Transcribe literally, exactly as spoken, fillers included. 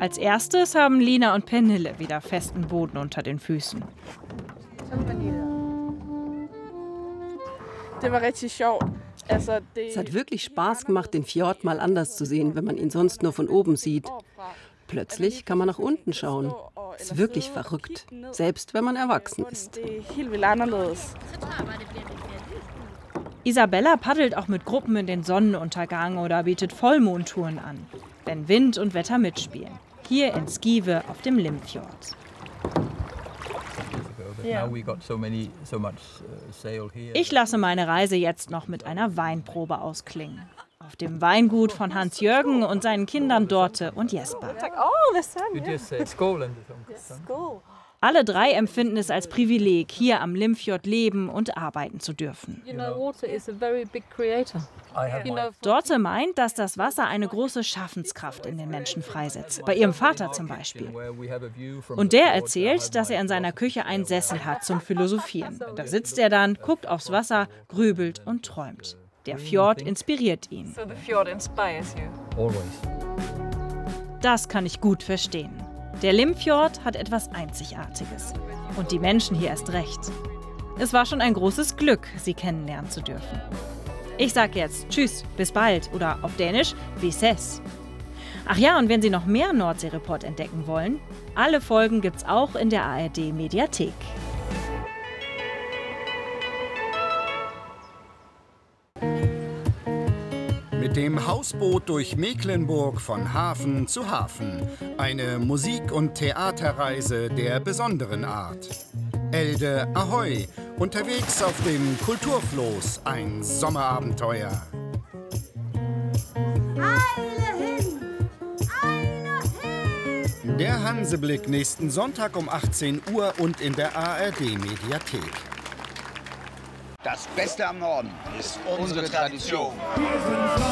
Als erstes haben Lina und Pernille wieder festen Boden unter den Füßen. Es hat wirklich Spaß gemacht, den Fjord mal anders zu sehen, wenn man ihn sonst nur von oben sieht. Plötzlich kann man nach unten schauen. Ist wirklich verrückt, selbst wenn man erwachsen ist. Isabella paddelt auch mit Gruppen in den Sonnenuntergang oder bietet Vollmondtouren an, wenn Wind und Wetter mitspielen. Hier in Skive auf dem Limfjord. Ich lasse meine Reise jetzt noch mit einer Weinprobe ausklingen. Auf dem Weingut von Hans-Jürgen und seinen Kindern Dorte und Jesper. Alle drei empfinden es als Privileg, hier am Limfjord leben und arbeiten zu dürfen. Dorte meint, dass das Wasser eine große Schaffenskraft in den Menschen freisetzt. Bei ihrem Vater zum Beispiel. Und der erzählt, dass er in seiner Küche einen Sessel hat zum Philosophieren. Da sitzt er dann, guckt aufs Wasser, grübelt und träumt. Der Fjord inspiriert ihn. Das kann ich gut verstehen. Der Limfjord hat etwas Einzigartiges. Und die Menschen hier erst recht. Es war schon ein großes Glück, sie kennenlernen zu dürfen. Ich sag jetzt Tschüss, bis bald oder auf Dänisch Vi ses. Ach ja, und wenn Sie noch mehr Nordsee-Report entdecken wollen, alle Folgen gibt's auch in der A R D-Mediathek. Mit dem Hausboot durch Mecklenburg von Hafen zu Hafen. Eine Musik- und Theaterreise der besonderen Art. Elde Ahoi, unterwegs auf dem Kulturfloß, ein Sommerabenteuer. Eile hin! Eile hin! Der Hanseblick nächsten Sonntag um achtzehn Uhr und in der A R D-Mediathek. Das Beste am Norden ist unsere Tradition.